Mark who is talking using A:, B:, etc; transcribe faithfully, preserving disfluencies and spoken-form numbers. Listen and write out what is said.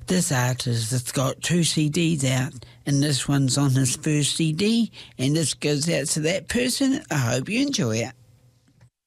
A: This artist has got two C Ds out, and this one's on his first C D, and this goes out to that person. I hope you enjoy it.